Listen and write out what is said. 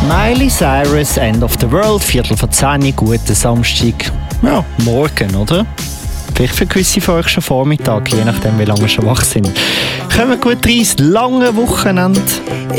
Miley Cyrus, End of the World, 9:45, guten Samstag. Ja, morgen, oder? Vielleicht für gewisse von euch schon Vormittag, je nachdem, wie lange wir schon wach sind. Kommen gut rein, das lange Wochenende.